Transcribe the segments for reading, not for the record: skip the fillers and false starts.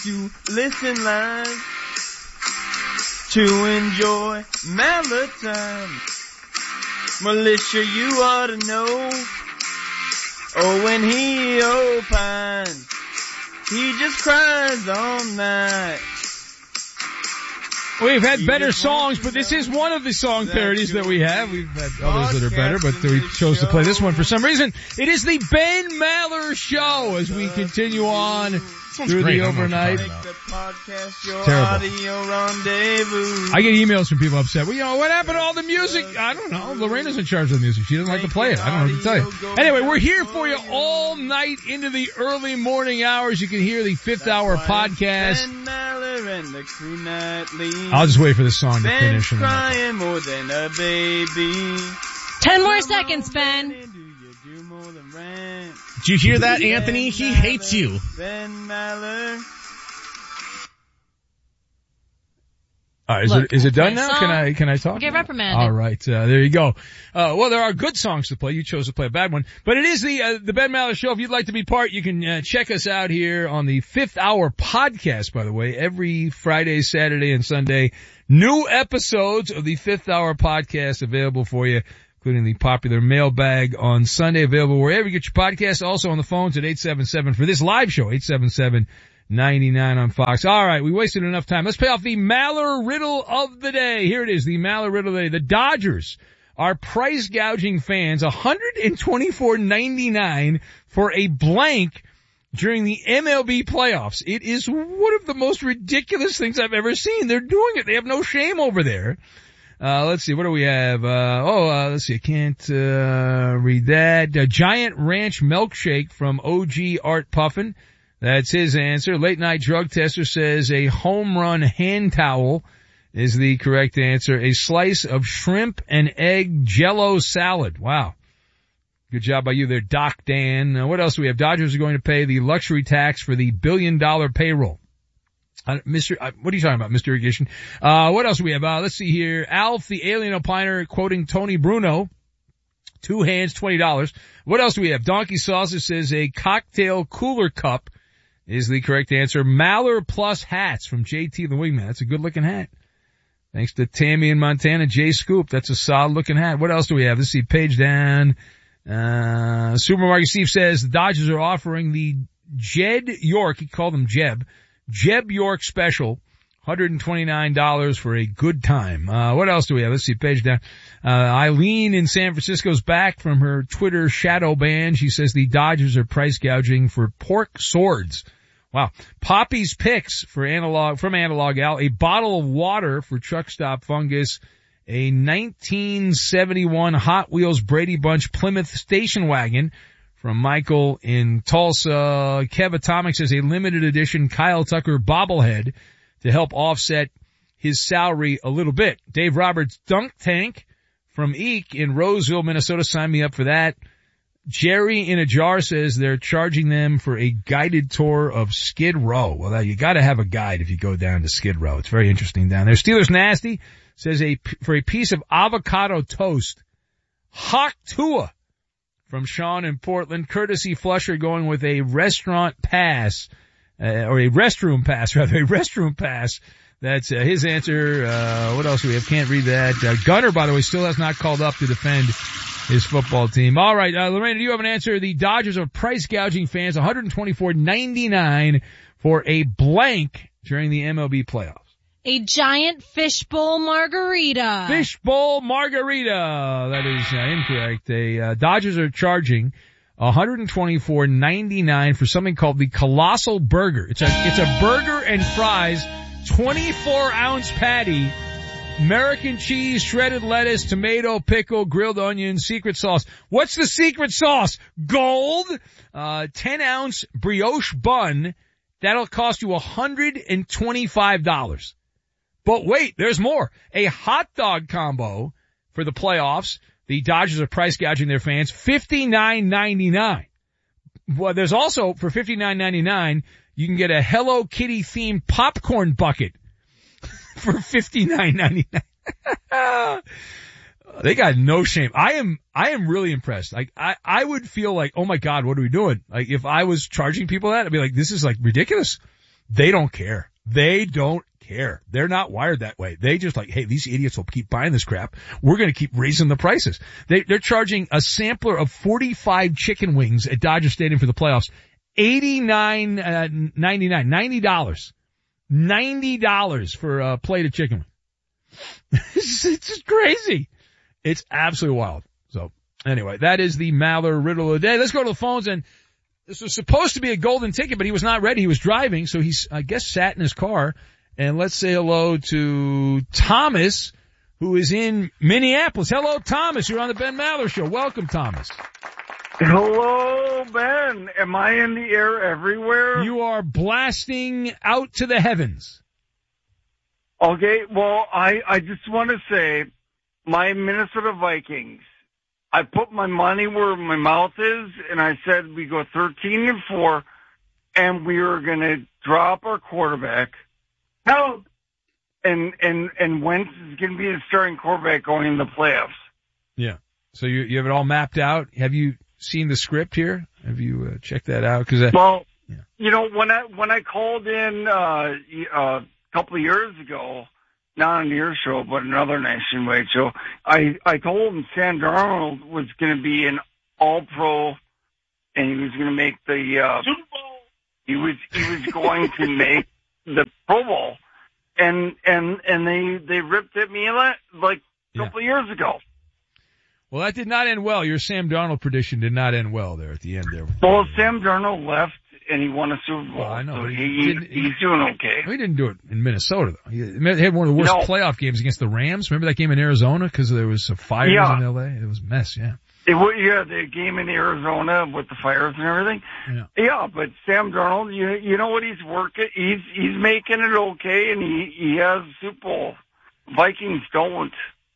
to listen live to enjoy Mallard time. Militia, you ought to know. Oh, when he opines, he just cries all night. We've had better songs, but this is one of the song parodies that we have. We've had others that are better, but we chose to play this one for some reason. It is the Ben Maller Show as we continue on through the overnight. Terrible. I get emails from people upset. Well, you know, what happened to all the music? I don't know. Lorena's in charge of the music. She doesn't like to play it. I don't know what to tell you. Anyway, we're here for you all night into the early morning hours. You can hear the 5th hour podcast. I'll just wait for the song to finish. Crying more than a baby. 10 more seconds, Ben. Did you hear that, Anthony? He hates you. Ben Maller. All right, is it done now? Can I talk? Get reprimanded. All right, there you go. Well, there are good songs to play. You chose to play a bad one, but it is the Ben Maller Show. If you'd like to be part, you can check us out here on the 5th Hour podcast. By the way, every Friday, Saturday, and Sunday, new episodes of the 5th Hour podcast available for you, including the popular mailbag on Sunday, available wherever you get your podcasts. Also on the phones at 877 for this live show, 877-99 on Fox. All right, we wasted enough time. Let's pay off the Maller riddle of the day. Here it is, the Maller riddle of the day. The Dodgers are price gouging fans $124.99 for a blank during the MLB playoffs. It is one of the most ridiculous things I've ever seen. They're doing it. They have no shame over there. Let's see, what do we have? Let's see, I can't read that. Giant Ranch Milkshake from OG Art Puffin. That's his answer. Late Night Drug Tester says a home run hand towel is the correct answer. A slice of shrimp and egg Jell-O salad. Wow. Good job by you there, Doc Dan. What else do we have? Dodgers are going to pay the luxury tax for the $1 billion payroll. What are you talking about, Mr. Irrigation? What else do we have? Let's see here. Alf, the alien opiner, quoting Tony Bruno. 2 hands, $20. What else do we have? Donkey Sausage says a cocktail cooler cup is the correct answer. Maller plus hats from JT the Wingman. That's a good looking hat. Thanks to Tammy in Montana. Jay Scoop. That's a solid looking hat. What else do we have? Let's see. Page down. Supermarket Steve says the Dodgers are offering the Jed York. He called him Jeb York special. $129 for a good time. What else do we have? Let's see, page down. Eileen in San Francisco's back from her Twitter shadow ban. She says the Dodgers are price gouging for pork swords. Wow. Poppy's Picks from Analog Al. A bottle of water for Truck Stop Fungus. A 1971 Hot Wheels Brady Bunch Plymouth station wagon from Michael in Tulsa. Kev Atomic says a limited edition Kyle Tucker bobblehead to help offset his salary a little bit. Dave Roberts Dunk Tank from Eek in Roseville, Minnesota. Sign me up for that. Jerry in a Jar says they're charging them for a guided tour of Skid Row. Well, you gotta have a guide if you go down to Skid Row. It's very interesting down there. Steelers Nasty says for a piece of avocado toast. Hawk Tua from Sean in Portland. Courtesy Flusher going with a restaurant pass. Or a restroom pass. That's his answer. What else do we have? Can't read that. Gunner, by the way, still has not called up to defend his football team. All right, Lorena, do you have an answer? The Dodgers are price gouging fans $124.99 for a blank during the MLB playoffs. A giant fishbowl margarita. Fishbowl margarita. That is incorrect. Dodgers are charging $124.99 for something called the Colossal Burger. It's a burger and fries, 24-ounce patty, American cheese, shredded lettuce, tomato, pickle, grilled onion, secret sauce. What's the secret sauce? Gold. 10-ounce brioche bun. That'll cost you $125. But wait, there's more. A hot dog combo for the playoffs. The Dodgers are price gouging their fans, $59.99. Well, there's also, for $59.99, you can get a Hello Kitty themed popcorn bucket for $59.99. They got no shame. I am really impressed. Like, I would feel like, oh my God, what are we doing? Like, if I was charging people that, I'd be like, this is like ridiculous. They don't care. They don't care. They're not wired that way. They just like, hey, these idiots will keep buying this crap. We're going to keep raising the prices. They're charging a sampler of 45 chicken wings at Dodger Stadium for the playoffs. $89.99, $90 for a plate of chicken wings. It's just crazy. It's absolutely wild. So anyway, that is the Maller riddle of the day. Let's go to the phones. And this was supposed to be a golden ticket, but he was not ready. He was driving, so he's, I guess, sat in his car. And let's say hello to Thomas, who is in Minneapolis. Hello, Thomas. You're on the Ben Maller Show. Welcome, Thomas. Hello, Ben. Am I in the air everywhere? You are blasting out to the heavens. Okay, well, I just want to say, my Minnesota Vikings, I put my money where my mouth is, and I said we go 13-4, and we are going to drop our quarterback. Help! And Wentz is going to be the starting quarterback going in the playoffs. Yeah. So you have it all mapped out. Have you seen the script here? Have you checked that out? Well, yeah. You know, when I called in a couple of years ago, not on your show, but another nationwide show, I told him Sam Darnold was going to be an All-Pro, and he was going to make the Super Bowl. He was going to make the Pro Bowl, and they ripped at me like a couple of years ago. Well, that did not end well. Your Sam Darnold prediction did not end well there at the end there. Well, Sam Darnold left and he won a Super Bowl. Well, I know. So he's doing okay. He didn't do it in Minnesota, though. He had one of the worst playoff games against the Rams. Remember that game in Arizona because there was fires in L.A.? It was a mess, yeah. The game in Arizona with the fires and everything. Yeah, but Sam Darnold, you know what he's working? He's making it okay, and he has Super Bowl. Vikings don't.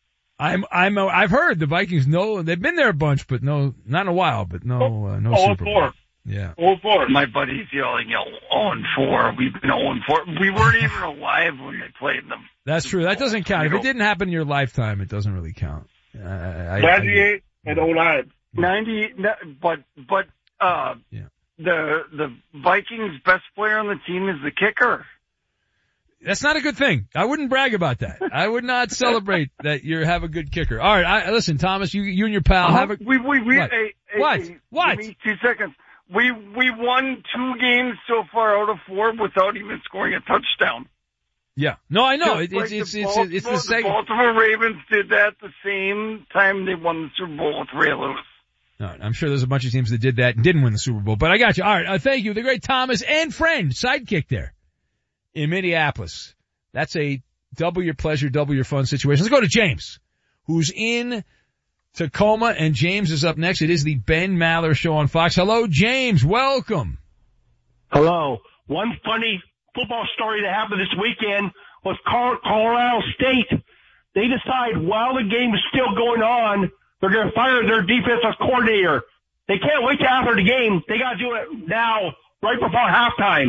I've heard the Vikings they've been there a bunch, but not in a while, but no Super Bowl. Yeah. 0-4. My buddy's yelling 0-4. We've been 0-4. We weren't even alive when they played them. That's true. That doesn't count. If it didn't happen in your lifetime, it doesn't really count. 98 and 09. 90, but the Vikings' best player on the team is the kicker. That's not a good thing. I wouldn't brag about that. I would not celebrate that you have a good kicker. All right, listen, Thomas, you and your pal have a... What? Give me 2 seconds. We won 2 games so far out of 4 without even scoring a touchdown. Yeah. No, I know. It's the second. The Baltimore Ravens did that the same time they won the Super Bowl with Ray Lewis. No, I'm sure there's a bunch of teams that did that and didn't win the Super Bowl, but I got you. All right, thank you. The great Thomas and friend, sidekick there in Minneapolis. That's a double your pleasure, double your fun situation. Let's go to James, who's in Tacoma, and James is up next. It is the Ben Maller Show on Fox. Hello, James. Welcome. Hello. One funny football story that happened this weekend was Colorado State. They decide while the game is still going on, they're going to fire their defensive coordinator. They can't wait till after the game. They got to do it now, right before halftime.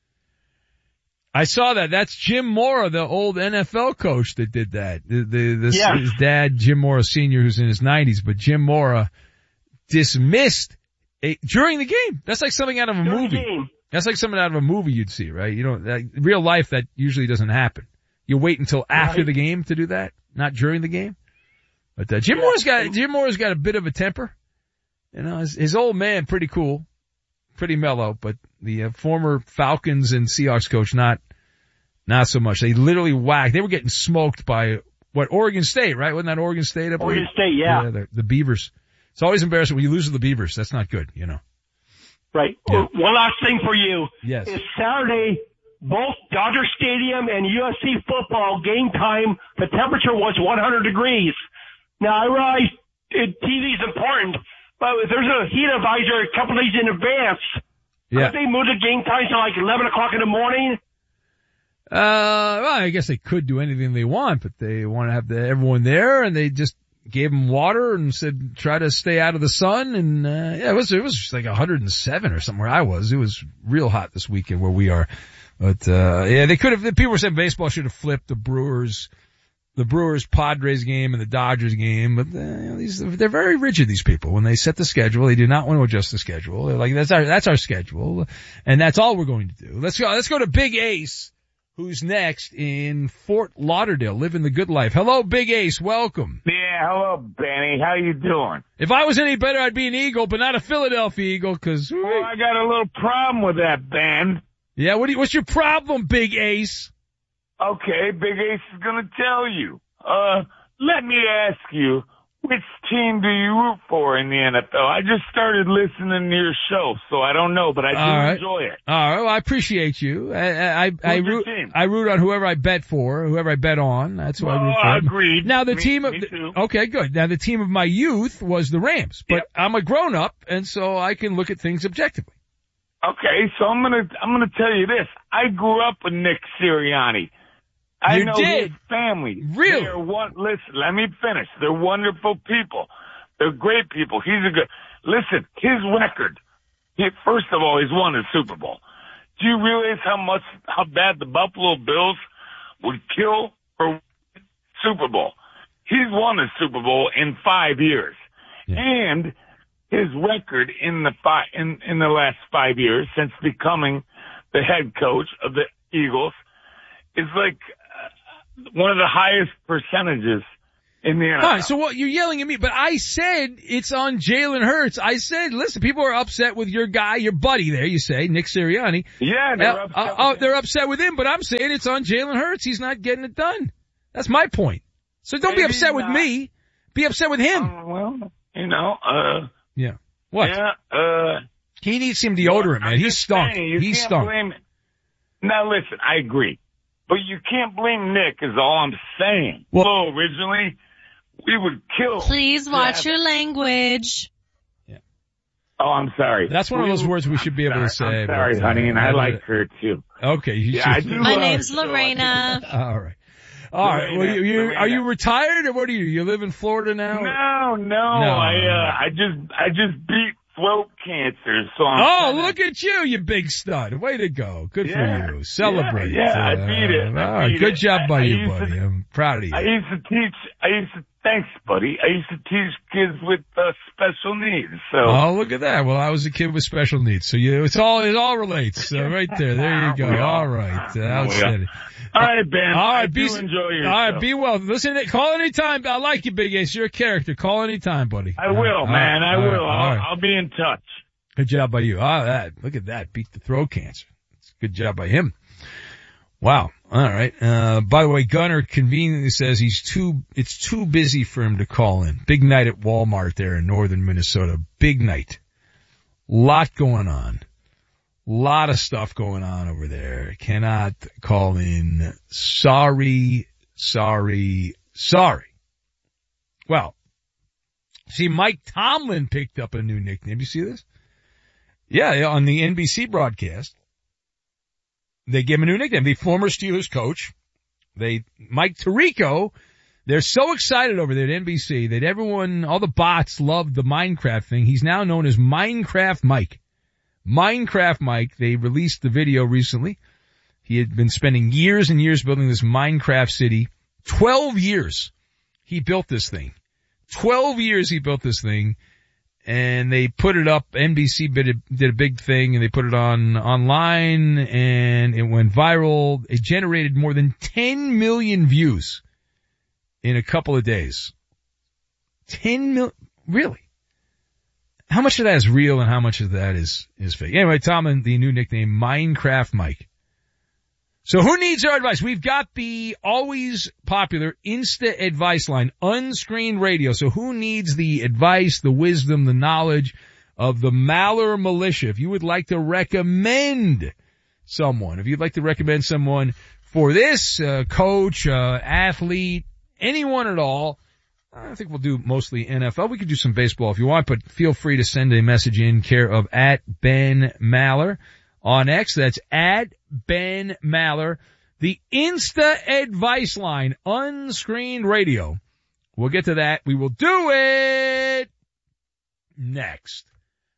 I saw that. That's Jim Mora, the old NFL coach that did that. His dad, Jim Mora Sr., who's in his 90s, but Jim Mora dismissed during the game. That's like something out of a movie. That's like something out of a movie you'd see, right? Real life, that usually doesn't happen. You wait until after the game to do that, not during the game. But Jim Mora's got a bit of a temper. His old man, pretty cool, pretty mellow, but the former Falcons and Seahawks coach, not so much. They literally whacked. They were getting smoked by Oregon State, right? Wasn't that Oregon State? Oregon State, yeah. The Beavers. It's always embarrassing when you lose to the Beavers. That's not good, Right. Yeah. One last thing for you. Yes. It's Saturday, both Dodger Stadium and USC football game time, the temperature was 100 degrees. Now, I realize TV is important, but if there's a heat advisory a couple days in advance, could they move the game time to like 11 o'clock in the morning? Well, I guess they could do anything they want, but they want to have everyone there, and they just gave them water and said try to stay out of the sun. And it was like 107 or something where I was. It was real hot this weekend where we are. But they could have. People were saying baseball should have flipped. The Brewers the Brewers-Padres game and the Dodgers game, but they're very rigid, these people. When they set the schedule, they do not want to adjust the schedule. They're like, that's our schedule, and that's all we're going to do. Let's go to Big Ace, who's next in Fort Lauderdale, living the good life. Hello, Big Ace, welcome. Yeah, hello, Benny. How you doing? If I was any better, I'd be an Eagle, but not a Philadelphia Eagle, cause... Well, I got a little problem with that, Ben. Yeah, what's your problem, Big Ace? Okay, Big Ace is gonna tell you. Let me ask you, which team do you root for in the NFL? I just started listening to your show, so I don't know, but I do enjoy it. All right, well, I appreciate you. I root on whoever I bet for, whoever I bet on. That's who I root for. Agreed. Now the me too. Okay, good. Now the team of my youth was the Rams, but I'm a grown up, and so I can look at things objectively. Okay, so I'm gonna tell you this. I grew up with Nick Sirianni. I know his family. Really? Listen, let me finish. They're wonderful people. They're great people. Listen, his record. First of all, he's won a Super Bowl. Do you realize how bad the Buffalo Bills would kill for Super Bowl? He's won a Super Bowl in 5 years. Yeah. And his record in the last 5 years since becoming the head coach of the Eagles is like one of the highest percentages in the NFL. All right, so what, you're yelling at me, but I said it's on Jalen Hurts. I said, listen, people are upset with your guy, your buddy there, you say, Nick Sirianni. Yeah, they're upset with him, but I'm saying it's on Jalen Hurts. He's not getting it done. That's my point. So don't be upset with me. Be upset with him. Well, Yeah. What? Yeah, he needs some deodorant, man. He stunk. He stunk. Now listen, I agree. But you can't blame Nick is all I'm saying. Well, originally, we would kill. Please watch your language. Yeah. Oh, I'm sorry. That's one of those words we should be able to say. I'm sorry, honey, and I like her too. Okay. I do. My name's Lorena. All right. All right. Well, are you retired or what are you? You live in Florida now? No. I just beat throat cancer, so look at you big stud. Way to go. Good for you. Celebrate. Yeah, I beat it. All right. Good job by you, buddy. I'm proud of you. Thanks, buddy. I used to teach kids with special needs. So. Oh, look at that. Well, I was a kid with special needs. So it all relates. Right there. There you go. All right. Outstanding. All right, Ben. All right, enjoy your All right, show. be well. Listen, call anytime. I like you, Big Ace. You're a character. Call anytime, buddy. I will, man. I will. I'll be in touch. Good job by you. Look at that. Beat the throat cancer. Good job by him. Wow. All right. By the way, Gunner conveniently says it's too busy for him to call in. Big night at Walmart there in northern Minnesota. Big night. Lot going on. Lot of stuff going on over there. Cannot call in. Sorry. Well, see, Mike Tomlin picked up a new nickname. You see this? Yeah, on the NBC broadcast. They gave him a new nickname. The former Steelers coach, Mike Tirico, they're so excited over there at NBC that all the bots loved the Minecraft thing. He's now known as Minecraft Mike. Minecraft Mike, they released the video recently. He had been spending years and years building this Minecraft city. 12 years he built this thing. 12 years he built this thing. And they put it up. NBC did a big thing, and they put it online, and it went viral. It generated more than 10 million views in a couple of days. 10 million? Really? How much of that is real, and how much of that is fake? Anyway, Tomlin, the new nickname, Minecraft Mike. So who needs our advice? We've got the always popular Insta advice line, Unscreened Radio. So who needs the advice, the wisdom, the knowledge of the Maller Militia? If you would like to recommend someone, for this, coach, athlete, anyone at all, I think we'll do mostly NFL. We could do some baseball if you want, but feel free to send a message in care of @Ben_Maller. On X, that's @Ben_Maller. The Insta advice line, Unscreened Radio. We'll get to that. We will do it next.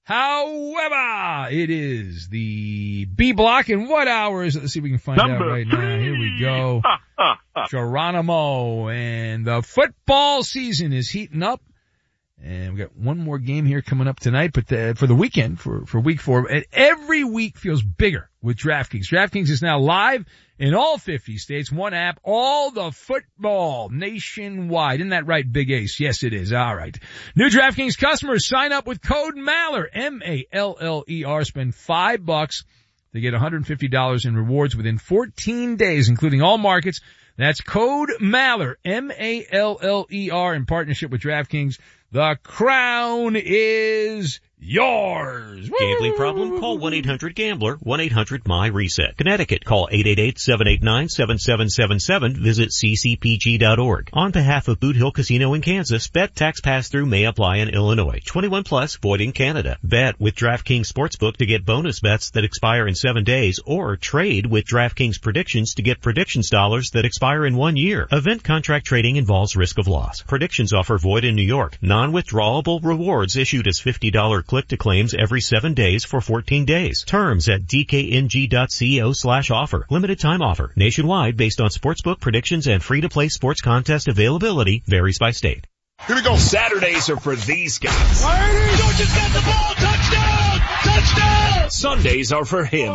However, it is the B block. And what hour is it? Let's see if we can find out right now. Here we go. Geronimo. And the football season is heating up. And we got one more game here coming up tonight, but for the weekend, for week 4. And every week feels bigger with DraftKings. DraftKings is now live in all 50 states. One app, all the football nationwide. Isn't that right, Big Ace? Yes, it is. All right. New DraftKings customers sign up with code Maller, M-A-L-L-E-R. Spend $5 to get $150 in rewards within 14 days, including all markets. That's code Maller, M-A-L-L-E-R, in partnership with DraftKings. The crown is yours. Gambling problem? Call 1-800-GAMBLER, 1-800-MY-RESET. Connecticut, call 888-789-7777. Visit ccpg.org. On behalf of Boot Hill Casino in Kansas, bet tax pass-through may apply in Illinois. 21 plus, void in Canada. Bet with DraftKings Sportsbook to get bonus bets that expire in 7 days, or trade with DraftKings Predictions to get predictions dollars that expire in 1 year. Event contract trading involves risk of loss. Predictions offer void in New York. Non-withdrawable rewards issued as $50 click-to-claims every 7 days for 14 days. Terms at dkng.co/offer. Limited time offer. Nationwide based on sportsbook predictions and free-to-play sports contest availability. Varies by state. Here we go. Saturdays are for these guys. Georgia's got the ball. Touchdown! Touchdown! Sundays are for him.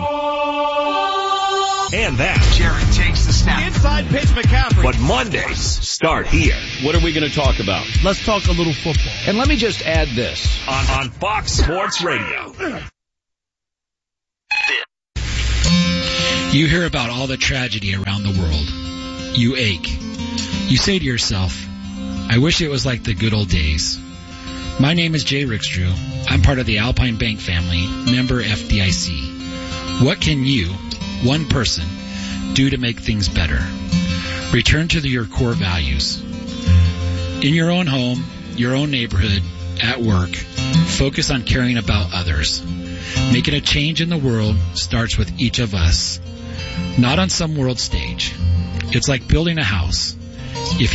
And that. Jared takes the snap. Inside pitch, McCaffrey. But Mondays start here. What are we going to talk about? Let's talk a little football. And let me just add this. On Fox Sports Radio. You hear about all the tragedy around the world. You ache. You say to yourself, I wish it was like the good old days. My name is Jay Rickstrew. I'm part of the Alpine Bank family, member FDIC. What can you, one person, do to make things better? Return to your core values. In your own home, your own neighborhood, at work, focus on caring about others. Making a change in the world starts with each of us, not on some world stage. It's like building a house. If